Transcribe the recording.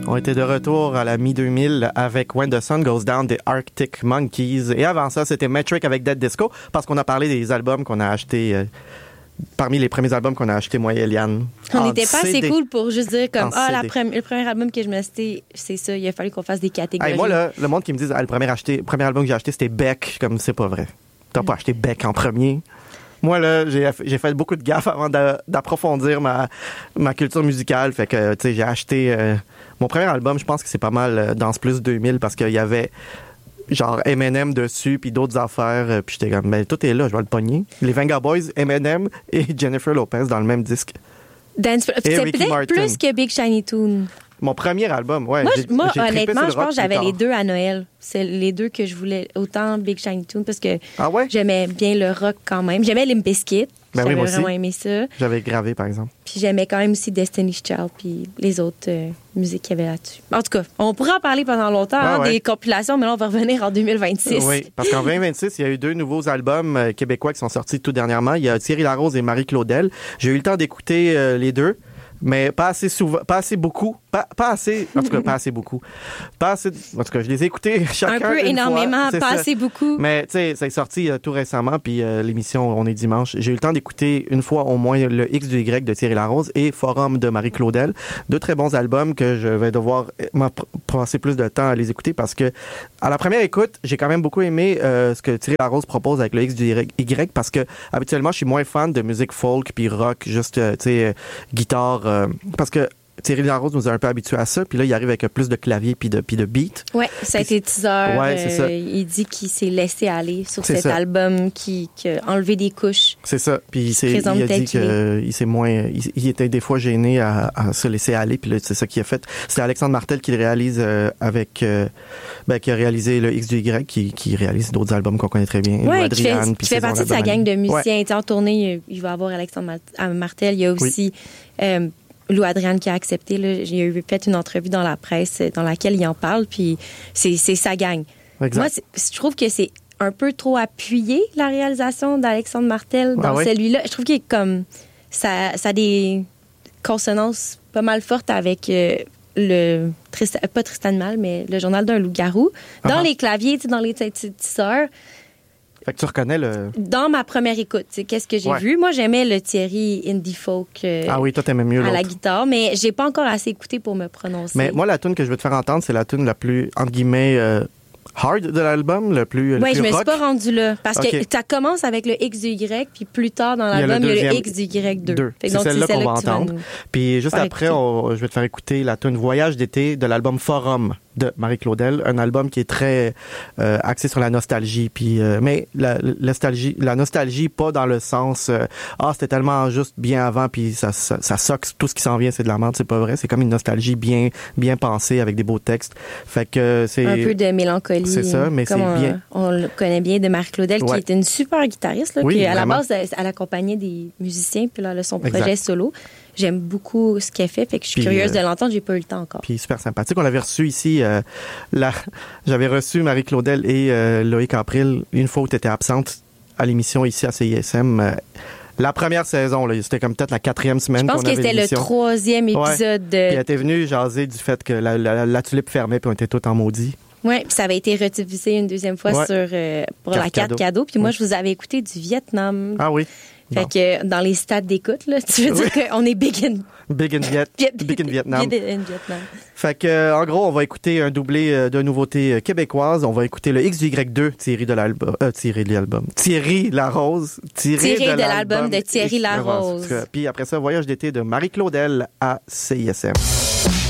On était de retour à la mi-2000 avec When the Sun Goes Down des Arctic Monkeys. Et avant ça, c'était Metric avec Dead Disco, parce qu'on a parlé des albums qu'on a achetés, parmi les premiers albums qu'on a achetés, moi et Eliane. On n'était pas assez cool pour juste dire comme le premier album que je me suis acheté, c'est ça. Il a fallu qu'on fasse des catégories. Hey, moi, le monde qui me dit le premier album que j'ai acheté, c'était Beck, comme c'est pas vrai. T'as pas acheté Beck en premier. Moi, là, j'ai fait beaucoup de gaffes avant d'approfondir ma culture musicale. Fait que, tu sais, j'ai acheté mon premier album, je pense que c'est pas mal Danse Plus 2000, parce qu'il y avait genre Eminem dessus, puis d'autres affaires. Puis j'étais comme, ben, tout est là, je vais le pogner. Les Venga Boys, Eminem et Jennifer Lopez dans le même disque. C'est peut-être plus que Big Shiny Tune. Mon premier album, ouais. Moi honnêtement, je pense que j'avais les deux à Noël. C'est les deux que je voulais. Autant Big Shiny Tune, parce que j'aimais bien le rock quand même. J'aimais Limp Bizkit. Ben J'avais oui, vraiment aimé ça. J'avais gravé, par exemple. Puis j'aimais quand même aussi Destiny's Child puis les autres musiques qu'il y avait là-dessus. En tout cas, on pourrait en parler pendant longtemps, des compilations, mais là, on va revenir en 2026. Oui, parce qu'en 2026, il y a eu 2 nouveaux albums québécois qui sont sortis tout dernièrement. Il y a Thierry Larose et Marie Claudel. J'ai eu le temps d'écouter les deux. Mais pas assez souvent, pas assez beaucoup, pas assez, en tout cas, pas assez beaucoup. Pas assez, en tout cas, je les ai écoutés chacun. Un peu énormément, fois, pas assez beaucoup. Mais, tu sais, ça est sorti tout récemment, puis l'émission On est dimanche. J'ai eu le temps d'écouter une fois au moins le X du Y de Thierry Larose et Forum de Marie Claudel. 2 très bons albums que je vais devoir passer plus de temps à les écouter parce que, à la première écoute, j'ai quand même beaucoup aimé ce que Thierry Larose propose avec le X du Y parce que, habituellement, je suis moins fan de musique folk puis rock, juste, tu sais, guitare, parce que Thierry Larose nous a un peu habitués à ça, puis là, il arrive avec plus de clavier puis de beat. Ouais, ça a été teaser. Ouais, c'est ça. Il dit qu'il s'est laissé aller sur cet album, qui a enlevé des couches. C'est ça. Puis il a dit qu'il s'est moins, il était des fois gêné à se laisser aller, puis là, c'est ça qu'il a fait. C'est Alexandre Martel qui le réalise qui a réalisé le X du Y, qui réalise d'autres albums qu'on connaît très bien. Ouais, qui fait partie de sa gang de musiciens. Ouais. En tournée, il va avoir Alexandre Martel. Il y a aussi Lou Adrian qui a accepté. Là, j'ai eu fait une entrevue dans la presse dans laquelle il en parle, puis c'est sa gang. Exact. Moi, je trouve que c'est un peu trop appuyé, la réalisation d'Alexandre Martel dans celui-là. Je trouve qu'il est comme... Ça a des consonances pas mal fortes avec pas Tristan Mal, mais le journal d'un loup-garou. Dans les claviers, dans les tisseurs. Fait que tu reconnais le... Dans ma première écoute, qu'est-ce que j'ai vu? Moi, j'aimais le Thierry indie folk toi, t'aimais mieux à la guitare, mais j'ai pas encore assez écouté pour me prononcer. Mais moi, la tune que je veux te faire entendre, c'est la tune la plus, entre guillemets, hard de l'album, le plus Oui, je me rock. suis pas rendue là. Parce que ça commence avec le X du Y, puis plus tard dans l'album, il y a le X du Y2. C'est celle-là qu'on va entendre. Puis juste après, je vais te faire écouter la tune Voyage d'été de l'album Forum de Marie Claudel, un album qui est très axé sur la nostalgie, puis mais la nostalgie pas dans le sens c'était tellement juste bien avant, puis ça soque, tout ce qui s'en vient c'est de la merde, c'est pas vrai, c'est comme une nostalgie bien pensée avec des beaux textes. Fait que c'est un peu de mélancolie. C'est ça, mais c'est bien. On le connaît bien de Marie Claudel, qui était une super guitariste là, qui à la base elle accompagnait des musiciens, puis là elle a son projet solo. J'aime beaucoup ce qu'elle fait que je suis curieuse de l'entendre. J'ai pas eu le temps encore. Puis super sympathique. On l'avait reçu ici. J'avais reçu Marie Claudel et Loïc April une fois où tu étais absente à l'émission ici à CISM. La première saison, là, c'était comme peut-être la 4e semaine qu'on avait l'émission. Je pense que c'était le 3e épisode. Puis elle était venue jaser du fait que la tulipe fermait puis on était tous en maudit. Oui, puis ça avait été rediffusé une 2e fois pour la carte cadeau. Puis moi, je vous avais écouté du Vietnam. Ah oui. Fait que dans les stades d'écoute, là, tu veux dire qu'on est big in Vietnam. Fait que, en gros, on va écouter un doublé de nouveautés québécoises. On va écouter le X du Y2 Thierry de l'album. Thierry Larose. Tiré de l'album de Thierry Larose. Puis après ça, Voyage d'été de Marie Claudel à CISM.